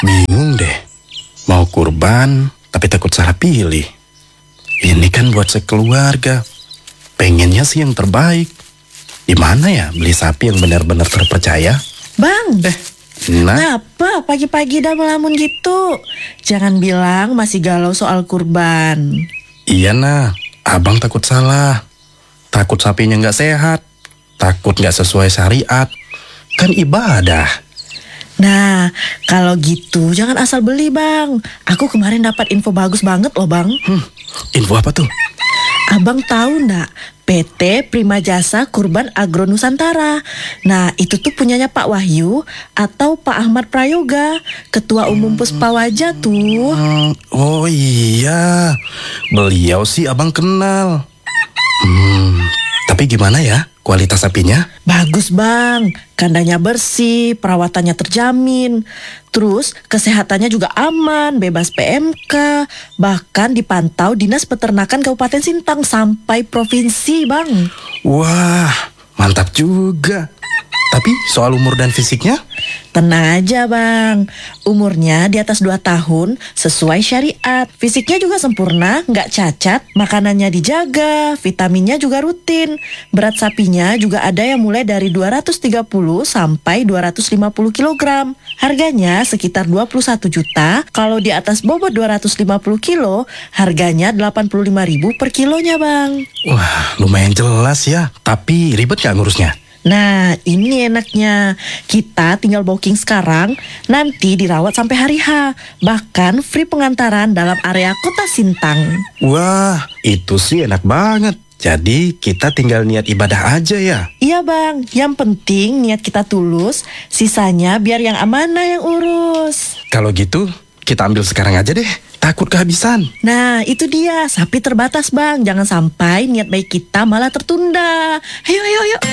Bingung deh. Mau kurban, tapi takut salah pilih. Ini kan buat sekeluarga. Pengennya sih yang terbaik. Di mana ya beli sapi yang benar-benar terpercaya? Bang, Nah, apa pagi-pagi udah melamun gitu? Jangan bilang masih galau soal kurban. iya nah, abang takut salah. Takut sapinya nggak sehat. Takut nggak sesuai syariat. Kan ibadah. Nah, kalau gitu jangan asal beli bang. Aku kemarin dapat info bagus banget loh bang. Info apa tuh? Abang tahu ndak? PT Prima Jasa Kurban Agro Nusantara. Nah, itu tuh punyanya Pak Wahyu atau Pak Ahmad Prayoga, Ketua Umum Puspawaja tuh. Oh iya, beliau sih abang kenal. Tapi gimana ya kualitas sapinya? Bagus bang, kandangnya bersih, perawatannya terjamin. Terus kesehatannya juga aman, bebas PMK. Bahkan dipantau Dinas Peternakan Kabupaten Sintang sampai provinsi bang. Wah, mantap juga. Tapi soal umur dan fisiknya? Tenang aja bang, umurnya di atas 2 tahun sesuai syariat. Fisiknya juga sempurna, nggak cacat, makanannya dijaga, vitaminnya juga rutin. Berat sapinya juga ada yang mulai dari 230 sampai 250 kg. Harganya sekitar 21 juta, kalau di atas bobot 250 kilo, harganya 85.000 per kilonya bang. Wah, lumayan jelas ya. Tapi ribet gak ngurusnya? Nah, ini enaknya. Kita tinggal booking sekarang, nanti dirawat sampai hari H. Bahkan free pengantaran dalam area kota Sintang. Wah, itu sih enak banget. Jadi kita tinggal niat ibadah aja ya? Iya bang, yang penting niat kita tulus, sisanya biar yang amanah yang urus. Kalau gitu, kita ambil sekarang aja deh. Takut kehabisan. Nah, itu dia, sapi terbatas bang. Jangan sampai niat baik kita malah tertunda. Ayo, ayo, ayo.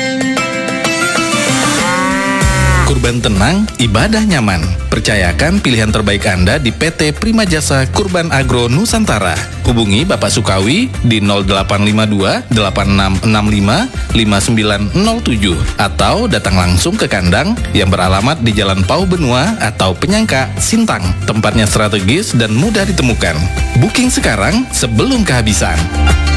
Kurban tenang, ibadah nyaman. Percayakan pilihan terbaik Anda di PT Prima Jasa Kurban Agro Nusantara. Hubungi Bapak Sukawi di 0852 8665 5907 atau datang langsung ke kandang yang beralamat di Jalan Pau Benua atau Penyangka, Sintang. Tempatnya strategis dan mudah ditemukan. Booking sekarang sebelum kehabisan.